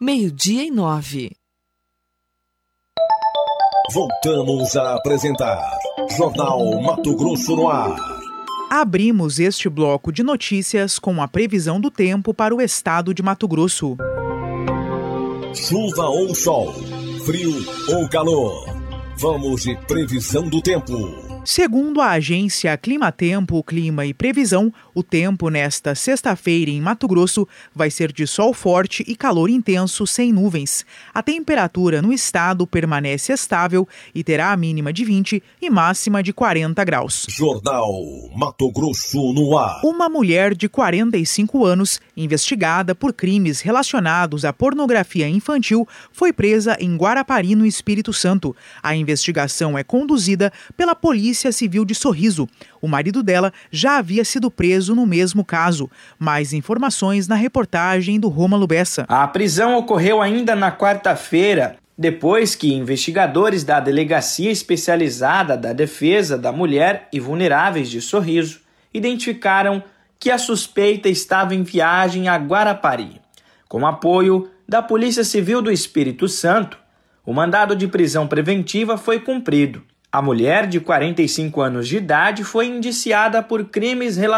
12:09. Voltamos a apresentar Jornal Mato Grosso no Ar. Abrimos este bloco de notícias com a previsão do tempo para o estado de Mato Grosso. Chuva ou sol, frio ou calor. Vamos de previsão do tempo. Segundo a agência Climatempo, Clima e Previsão, o tempo nesta sexta-feira em Mato Grosso vai ser de sol forte e calor intenso sem nuvens. A temperatura no estado permanece estável e terá a mínima de 20 e máxima de 40 graus. Jornal Mato Grosso no Ar. Uma mulher de 45 anos, investigada por crimes relacionados à pornografia infantil, foi presa em Guarapari, no Espírito Santo. A investigação é conduzida pela Polícia Civil de Sorriso. O marido dela já havia sido preso no mesmo caso. Mais informações na reportagem do Rômulo Bessa. A prisão ocorreu ainda na quarta-feira, depois que investigadores da Delegacia Especializada da Defesa da Mulher e Vulneráveis de Sorriso identificaram que a suspeita estava em viagem a Guarapari. Com apoio da Polícia Civil do Espírito Santo, o mandado de prisão preventiva foi cumprido. A mulher, de 45 anos de idade, foi indiciada por crimes relacionados